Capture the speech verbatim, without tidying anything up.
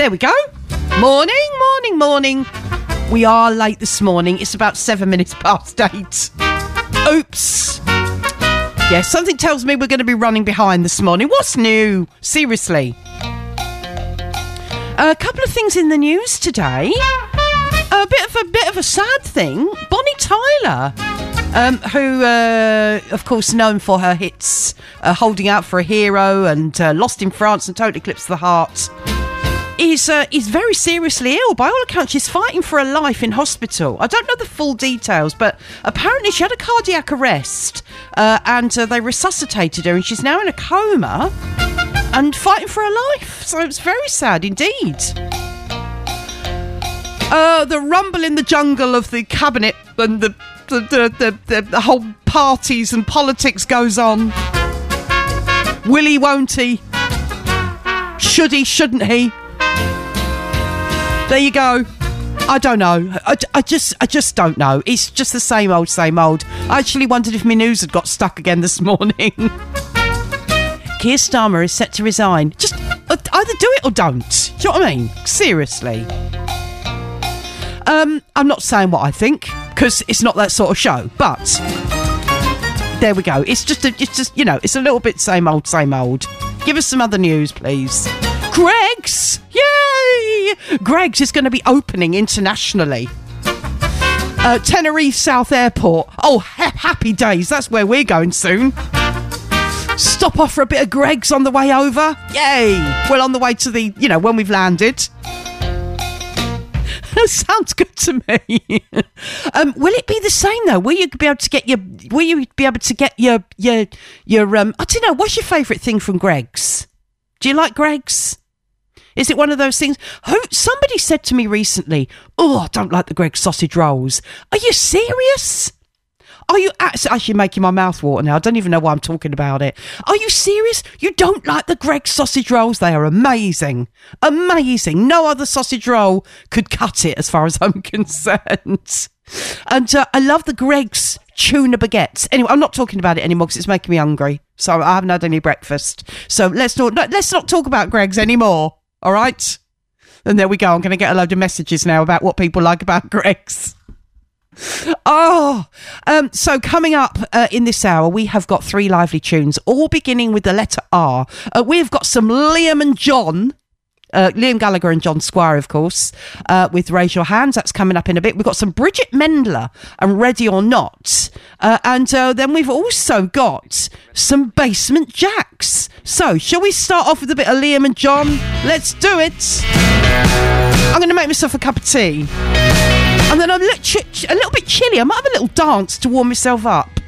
There we go. Morning, morning, morning. We are late this morning. It's about seven minutes past eight. Oops. Yeah, something tells me we're going to be running behind this morning. What's new? Seriously. A couple of things in the news today. A bit of a bit of a sad thing. Bonnie Tyler, um, who, uh, of course, known for her hits, uh, Holding Out for a Hero and uh, Lost in France and Total Eclipse of the Heart, is uh, is very seriously ill. By all accounts, she's fighting for her life in hospital. I don't know the full details, but apparently she had a cardiac arrest uh, and uh, they resuscitated her, and she's now in a coma and fighting for her life. So it's very sad indeed. Uh, the rumble in the jungle of the cabinet and the the, the, the, the, the whole parties and politics goes on. Will he, won't he? Should he, shouldn't he? There you go. I don't know. I, I just I just don't know. It's just the same old, same old. I actually wondered if my news had got stuck again this morning. Keir Starmer is set to resign. Just either do it or don't. Do you know what I mean? Seriously. Um, I'm not saying what I think, because it's not that sort of show. But there we go. It's just, a, it's just, you know, it's a little bit same old, same old. Give us some other news, please. Greggs! Yay! Greggs is going to be opening internationally. Uh, Tenerife South Airport. Oh, ha- happy days. That's where we're going soon. Stop off for a bit of Greggs on the way over. Yay! Well, on the way to the, you know, when we've landed. Sounds good to me. um, will it be the same though? Will you be able to get your? Will you be able to get your your your? Um, I don't know. What's your favourite thing from Greggs? Do you like Greggs? Is it one of those things? Who? Somebody said to me recently, "Oh, I don't like the Greggs sausage rolls." Are you serious? Are you actually making my mouth water now? I don't even know why I'm talking about it. Are you serious? You don't like the Greggs sausage rolls? They are amazing. Amazing. No other sausage roll could cut it as far as I'm concerned. And uh, I love the Greggs tuna baguettes. Anyway, I'm not talking about it anymore because it's making me hungry. So I haven't had any breakfast. So let's not, no, let's not talk about Greggs anymore. All right? And there we go. I'm going to get a load of messages now about what people like about Greggs. Oh, um, so coming up uh, in this hour, we have got three lively tunes, all beginning with the letter R. Uh, we've got some Liam and John, uh, Liam Gallagher and John Squire, of course, uh, with Raise Your Hands. That's coming up in a bit. We've got some Bridget Mendler and Ready or Not. Uh, and uh, then we've also got some Basement Jacks. So, shall we start off with a bit of Liam and John? Let's do it. I'm going to make myself a cup of tea. And then I'm a little, ch- a little bit chilly. I might have a little dance to warm myself up.